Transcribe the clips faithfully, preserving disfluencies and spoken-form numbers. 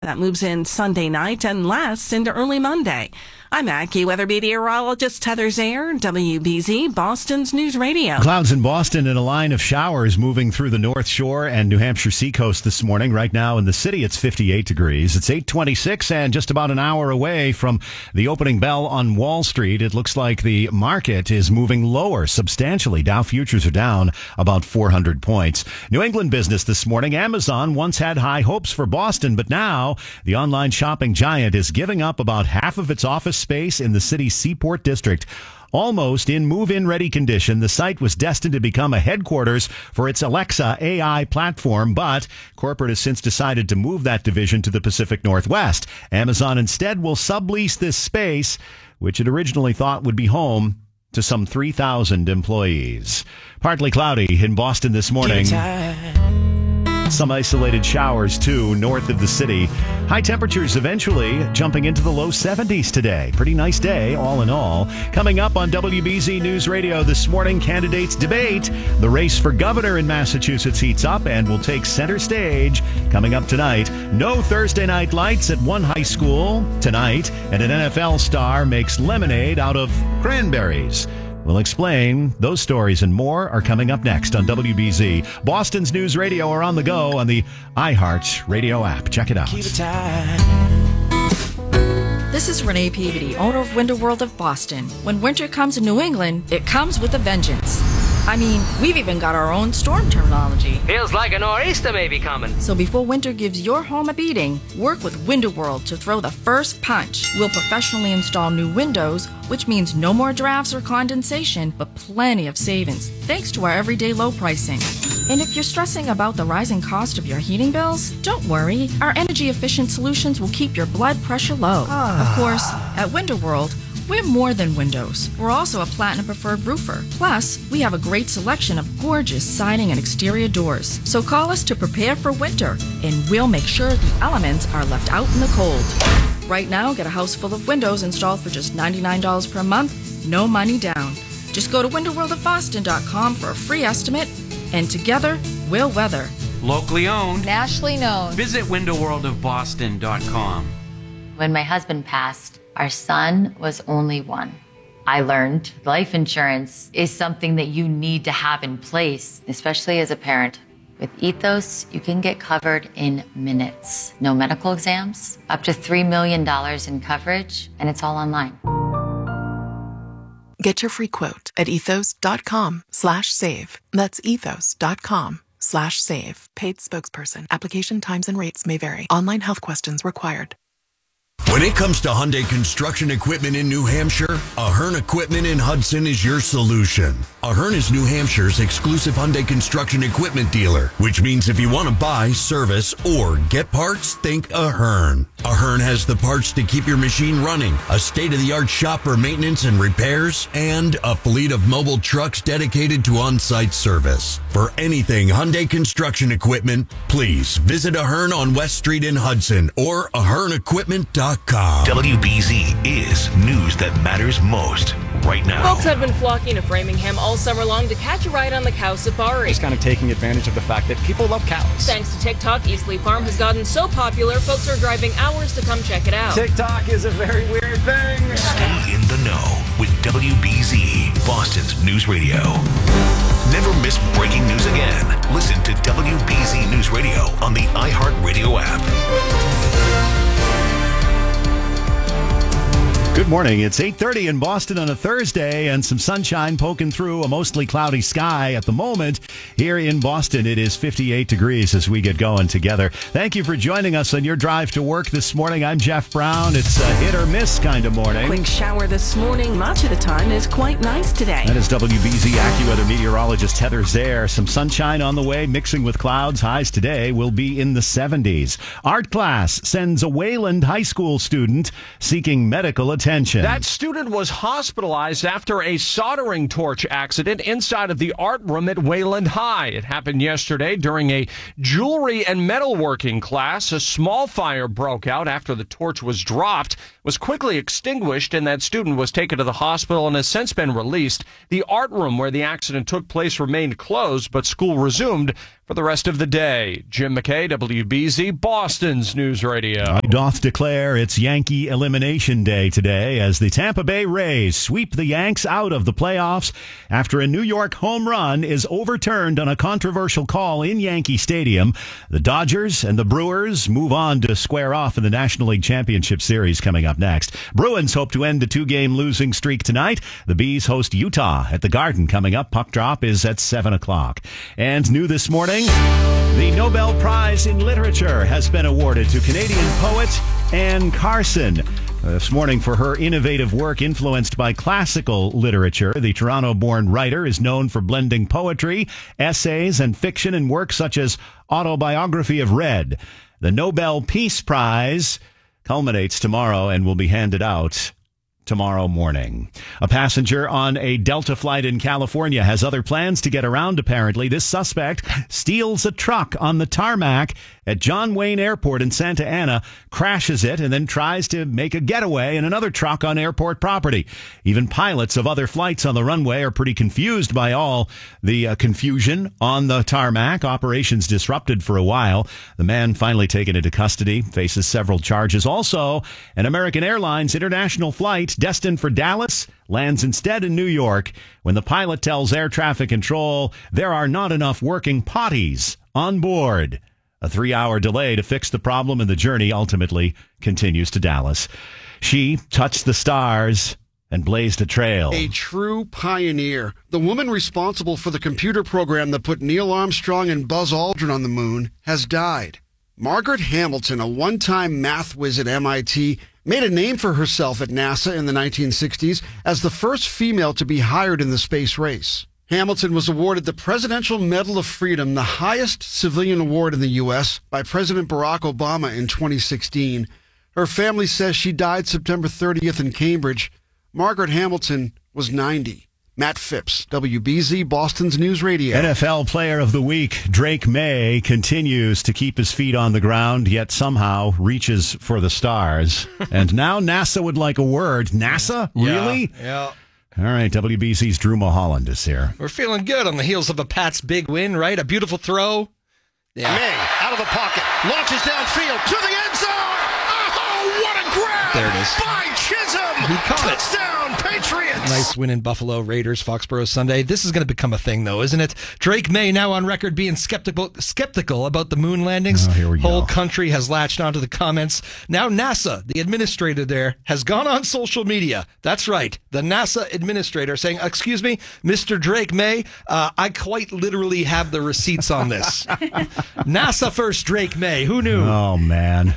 That moves in Sunday night and lasts into early Monday. I'm AccuWeather meteorologist Heather Zayer, W B Z, Boston's News Radio. Clouds in Boston and a line of showers moving through the North Shore and New Hampshire seacoast this morning. Right now in the city, it's fifty-eight degrees. It's eight twenty-six and just about an hour away from the opening bell on Wall Street. It looks like the market is moving lower substantially. Dow futures are down about four hundred points. New England business this morning. Amazon once had high hopes for Boston, but now the online shopping giant is giving up about half of its office space in the city's Seaport District. Almost in move-in ready condition, the site was destined to become a headquarters for its Alexa A I platform, but corporate has since decided to move that division to the Pacific Northwest. Amazon instead will sublease this space, which it originally thought would be home to some three thousand employees. Partly cloudy in Boston this morning. Some isolated showers, too, north of the city. High temperatures eventually jumping into the low seventies today. Pretty nice day, all in all. Coming up on W B Z News Radio this morning, candidates debate. The race for governor in Massachusetts heats up and will take center stage. Coming up tonight, no Thursday night lights at one high school tonight, and an N F L star makes lemonade out of cranberries. We'll explain. Those stories and more are coming up next on W B Z. Boston's News Radio are on the go on the iHeart Radio app. Check it out. Keep it tight. This is Renee Peabody, owner of Winter World of Boston. When winter comes in New England, it comes with a vengeance. I mean, we've even got our own storm terminology. Feels like a nor'easter may be coming. So before winter gives your home a beating, work with Winter World to throw the first punch. We'll professionally install new windows, which means no more drafts or condensation, but plenty of savings, thanks to our everyday low pricing. And if you're stressing about the rising cost of your heating bills, don't worry. Our energy-efficient solutions will keep your blood pressure low. Ah. Of course, at Winter World, we're more than windows. We're also a Platinum Preferred roofer. Plus, we have a great selection of gorgeous siding and exterior doors. So call us to prepare for winter, and we'll make sure the elements are left out in the cold. Right now, get a house full of windows installed for just ninety-nine dollars per month, no money down. Just go to winter world of boston dot com for a free estimate, and together, we'll weather. Locally owned. Nationally known. Visit winter world of boston dot com. When my husband passed, our son was only one. I learned life insurance is something that you need to have in place, especially as a parent. With Ethos, you can get covered in minutes. No medical exams, up to three million dollars in coverage, and it's all online. Get your free quote at ethos.com slash save. That's ethos.com slash save. Paid spokesperson. Application times and rates may vary. Online health questions required. When it comes to Hyundai construction equipment in New Hampshire, Ahern Equipment in Hudson is your solution. Ahern is New Hampshire's exclusive Hyundai construction equipment dealer, which means if you want to buy, service, or get parts, think Ahern. Ahern has the parts to keep your machine running, a state-of-the-art shop for maintenance and repairs, and a fleet of mobile trucks dedicated to on-site service. For anything Hyundai construction equipment, please visit Ahern on West Street in Hudson or ahern equipment dot com. W B Z is news that matters most right now. Folks have been flocking to Framingham all summer long to catch a ride on the cow safari. Just kind of taking advantage of the fact that people love cows. Thanks to TikTok, Eastleigh Farm has gotten so popular, folks are driving hours to come check it out. TikTok is a very weird thing. Stay in the know with W B Z, Boston's News Radio. Never miss breaking news again. Listen to W B Z News Radio on the iHeartRadio app. Good morning. It's eight thirty in Boston on a Thursday and some sunshine poking through a mostly cloudy sky at the moment. Here in Boston, it is fifty-eight degrees as we get going together. Thank you for joining us on your drive to work this morning. I'm Jeff Brown. It's a hit or miss kind of morning. Quick shower this morning. Much of the time is quite nice today. That is W B Z AccuWeather meteorologist Heather Zayer. Some sunshine on the way, mixing with clouds. Highs today will be in the seventies. Art class sends a Wayland High School student seeking medical attention. That student was hospitalized after a soldering torch accident inside of the art room at Wayland High. It happened yesterday during a jewelry and metalworking class. A small fire broke out after the torch was dropped, was quickly extinguished, and that student was taken to the hospital and has since been released. The art room where the accident took place remained closed, but school resumed For the rest of the day, Jim McKay, W B Z, Boston's News Radio. I doth declare it's Yankee Elimination Day today as the Tampa Bay Rays sweep the Yanks out of the playoffs after a New York home run is overturned on a controversial call in Yankee Stadium. The Dodgers and the Brewers move on to square off in the National League Championship Series coming up next. Bruins hope to end the two-game losing streak tonight. The Bees host Utah at the Garden coming up. Puck drop is at seven o'clock. And new this morning, the Nobel Prize in Literature has been awarded to Canadian poet Anne Carson. Uh, this morning for her innovative work influenced by classical literature. The Toronto-born writer is known for blending poetry, essays, and fiction in works such as Autobiography of Red. The Nobel Peace Prize culminates tomorrow and will be handed out tomorrow morning. A passenger on a Delta flight in California has other plans to get around, apparently. This suspect steals a truck on the tarmac at John Wayne Airport in Santa Ana, crashes it, and then tries to make a getaway in another truck on airport property. Even pilots of other flights on the runway are pretty confused by all the uh, confusion on the tarmac. Operations disrupted for a while. The man finally taken into custody, faces several charges. Also, an American Airlines international flight destined for Dallas lands instead in New York when the pilot tells air traffic control there are not enough working potties on board. A three-hour delay to fix the problem, and the journey ultimately continues to Dallas. She touched the stars and blazed a trail. A true pioneer. The woman responsible for the computer program that put Neil Armstrong and Buzz Aldrin on the moon has died. Margaret Hamilton, a one-time math whiz at M I T, made a name for herself at NASA in the nineteen sixties as the first female to be hired in the space race. Hamilton was awarded the Presidential Medal of Freedom, the highest civilian award in the U S, by President Barack Obama in twenty sixteen. Her family says she died September thirtieth in Cambridge. Margaret Hamilton was ninety. Matt Phipps, W B Z, Boston's News Radio. N F L Player of the Week, Drake May, continues to keep his feet on the ground, yet somehow reaches for the stars. And now NASA would like a word. NASA? Really? Yeah. yeah. All right, W B C's Drew Mulholland is here. We're feeling good on the heels of a Pats big win, right? A beautiful throw. Yeah. May, out of the pocket, launches downfield to the end zone. Oh, what a grab! There it is. By Chisholm. He caught it. Touchdown, Patriots. Nice win in Buffalo. Raiders, Foxborough Sunday. This is going to become a thing, though, isn't it? Drake May now on record being skeptical skeptical about the moon landings. Oh, here we Whole go. country has latched onto the comments. Now NASA, the administrator there, has gone on social media. That's right. The NASA administrator saying, excuse me, Mister Drake May, uh, I quite literally have the receipts on this. NASA first, Drake May. Who knew? Oh, man.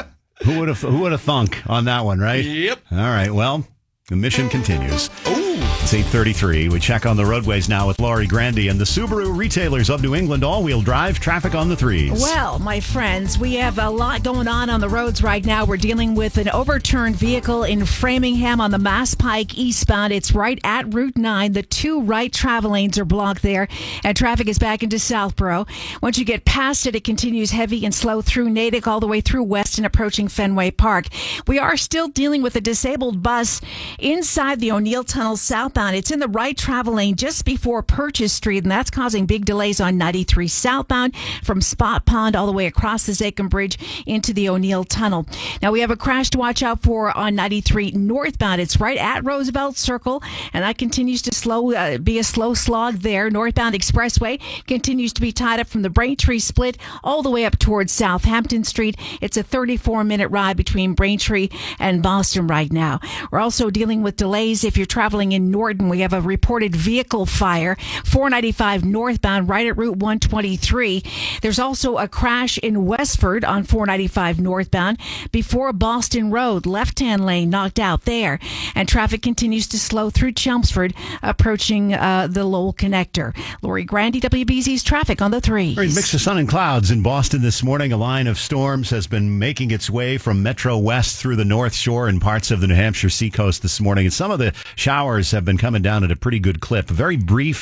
Who would have who would have thunk on that one, right? Yep. All right, well, the mission continues. It's eight thirty-three. We check on the roadways now with Laurie Grandy and the Subaru retailers of New England. All-wheel drive traffic on the threes. Well, my friends, we have a lot going on on the roads right now. We're dealing with an overturned vehicle in Framingham on the Mass Pike eastbound. It's right at Route nine. The two right travel lanes are blocked there, and traffic is back into Southborough. Once you get past it, it continues heavy and slow through Natick all the way through Weston, approaching Fenway Park. We are still dealing with a disabled bus inside the O'Neill Tunnel southbound. It's in the right travel lane just before Purchase Street, and that's causing big delays on ninety-three southbound from Spot Pond all the way across the Zachem Bridge into the O'Neill Tunnel. Now, we have a crash to watch out for on ninety-three northbound. It's right at Roosevelt Circle, and that continues to slow uh, be a slow slog there. Northbound Expressway continues to be tied up from the Braintree split all the way up towards Southampton Street. It's a thirty-four minute ride between Braintree and Boston right now. We're also dealing with delays if you're traveling in Norton. We have a reported vehicle fire, four ninety-five northbound, right at Route one twenty-three. There's also a crash in Westford on four ninety-five northbound before Boston Road, left-hand lane knocked out there. And traffic continues to slow through Chelmsford, approaching uh, the Lowell Connector. Lori Grandy, W B Z's traffic on the threes. All right, mix of sun and clouds in Boston this morning. A line of storms has been making its way from Metro West through the North Shore and parts of the New Hampshire seacoast this morning. And some of the showers have been coming down at a pretty good clip. Very brief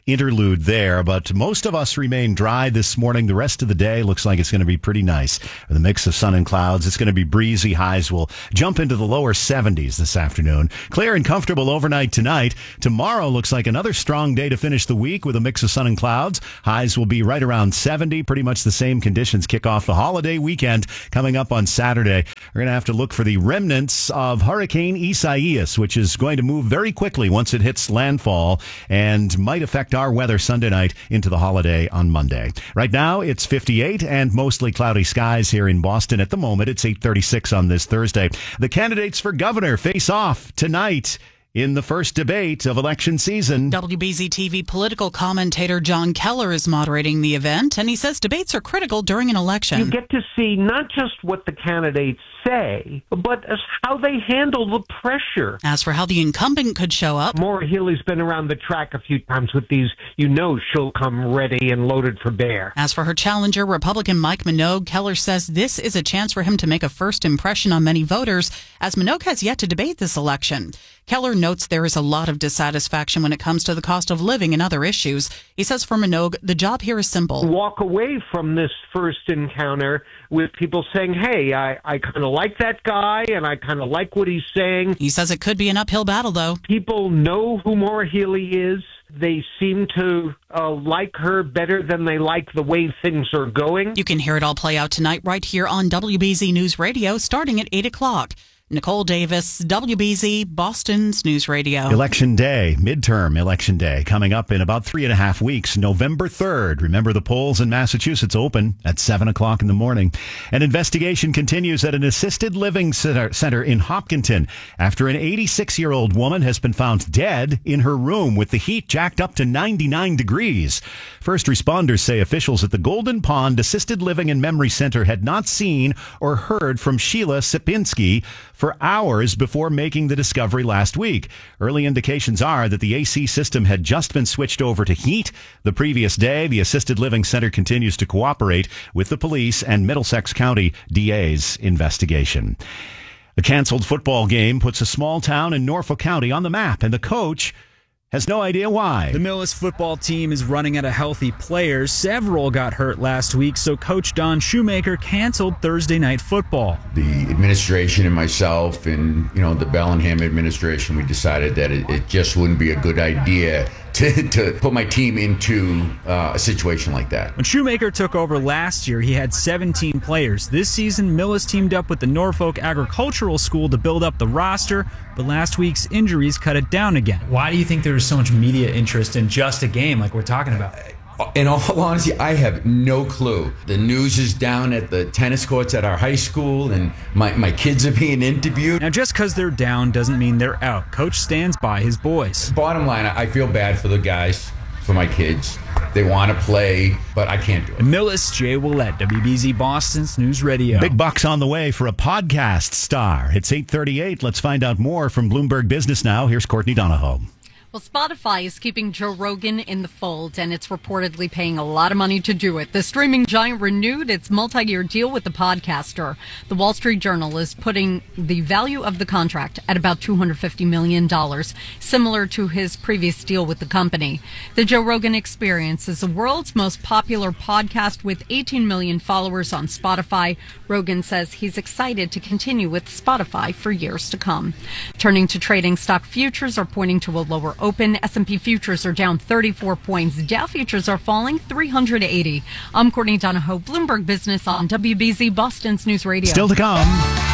interlude there. But most of us remain dry this morning. The rest of the day looks like it's going to be pretty nice. With a mix of sun and clouds, it's going to be breezy. Highs will jump into the lower seventies this afternoon. Clear and comfortable overnight tonight. Tomorrow looks like another strong day to finish the week with a mix of sun and clouds. Highs will be right around seventy. Pretty much the same conditions kick off the holiday weekend coming up on Saturday. We're going to have to look for the remnants of Hurricane Isaias, which is going to move very quickly once it hits landfall and might affect our weather Sunday night into the holiday on Monday. Right now, it's fifty-eight and mostly cloudy skies here in Boston. At the moment, it's eight thirty-six on this Thursday. The candidates for governor face off tonight in the first debate of election season. W B Z T V political commentator John Keller is moderating the event, and he says debates are critical during an election. You get to see not just what the candidates say, but as how they handle the pressure. As for how the incumbent could show up, Maura Healey's been around the track a few times with these. You know she'll come ready and loaded for bear. As for her challenger, Republican Mike Minogue, Keller says this is a chance for him to make a first impression on many voters, as Minogue has yet to debate this election. Keller notes there is a lot of dissatisfaction when it comes to the cost of living and other issues. He says for Minogue, the job here is simple. Walk away from this first encounter with people saying, hey, I, I kind of like that guy and I kind of like what he's saying. He says it could be an uphill battle, though. People know who Maura Healey is. They seem to uh, like her better than they like the way things are going. You can hear it all play out tonight right here on W B Z News Radio starting at eight o'clock. Nicole Davis, W B Z, Boston's News Radio. Election Day, midterm election day, coming up in about three and a half weeks, November third. Remember, the polls in Massachusetts open at seven o'clock in the morning. An investigation continues at an assisted living center, center in Hopkinton after an eighty-six-year-old woman has been found dead in her room with the heat jacked up to ninety-nine degrees. First responders say officials at the Golden Pond Assisted Living and Memory Center had not seen or heard from Sheila Sipinski for hours before making the discovery last week. Early indications are that the A C system had just been switched over to heat the previous day. The Assisted Living Center continues to cooperate with the police and Middlesex County D A's investigation. A canceled football game puts a small town in Norfolk County on the map, and the coach has no idea why. The Millis football team is running out of healthy players. Several got hurt last week, so Coach Don Shoemaker canceled Thursday night football. The administration and myself and, you know, the Bellingham administration, we decided that it, it just wouldn't be a good idea to, to put my team into uh, a situation like that. When Shoemaker took over last year, he had seventeen players. This season, Millis teamed up with the Norfolk Agricultural School to build up the roster, but last week's injuries cut it down again. Why do you think there's so much media interest in just a game like we're talking about? In all honesty, I have no clue. The news is down at the tennis courts at our high school, and my, my kids are being interviewed. Now, just because they're down doesn't mean they're out. Coach stands by his boys. Bottom line, I feel bad for the guys, for my kids. They want to play, but I can't do it. Millis, Jay Willett, W B Z Boston's News Radio. Big bucks on the way for a podcast star. It's eight thirty-eight. Let's find out more from Bloomberg Business Now. Here's Courtney Donahoe. Well, Spotify is keeping Joe Rogan in the fold, and it's reportedly paying a lot of money to do it. The streaming giant renewed its multi-year deal with the podcaster. The Wall Street Journal is putting the value of the contract at about two hundred fifty million dollars, similar to his previous deal with the company. The Joe Rogan Experience is the world's most popular podcast with eighteen million followers on Spotify. Rogan says he's excited to continue with Spotify for years to come. Turning to trading, stock futures are pointing to a lower open. S and P futures are down thirty-four points. Dow futures are falling three hundred eighty. I'm Courtney Donahoe, Bloomberg Business on W B Z Boston's News Radio. Still to come.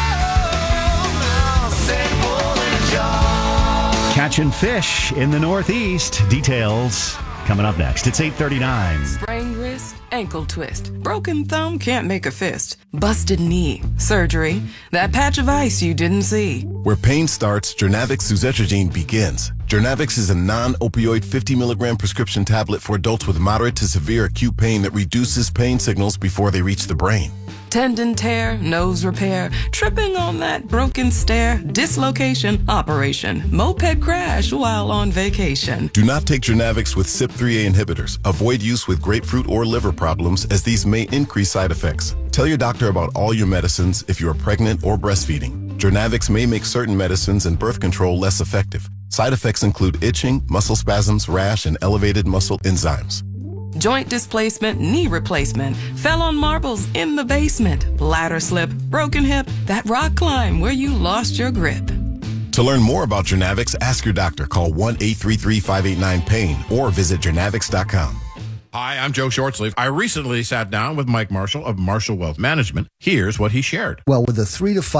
Catching fish in the Northeast. Details coming up next. It's eight thirty-nine. Sprained wrist, ankle twist, broken thumb, can't make a fist, busted knee, surgery, that patch of ice you didn't see. Where pain starts, Jernavix suzetrigine begins. Jernavix is a non-opioid fifty milligram prescription tablet for adults with moderate to severe acute pain that reduces pain signals before they reach the brain. Tendon tear, nose repair, tripping on that broken stair, dislocation, operation, moped crash while on vacation. Do not take Jernavix with C Y P three A inhibitors. Avoid use with grapefruit or liver problems, as these may increase side effects. Tell your doctor about all your medicines if you are pregnant or breastfeeding. Jernavix may make certain medicines and birth control less effective. Side effects include itching, muscle spasms, rash, and elevated muscle enzymes. Joint displacement, knee replacement, fell on marbles in the basement, ladder slip, broken hip, that rock climb where you lost your grip. To learn more about Journavix, ask your doctor. Call one eight three three, five eight nine, pain or visit Journavix dot com. Hi, I'm Joe Shortsleeve. I recently sat down with Mike Marshall of Marshall Wealth Management. Here's what he shared. Well, with a three to five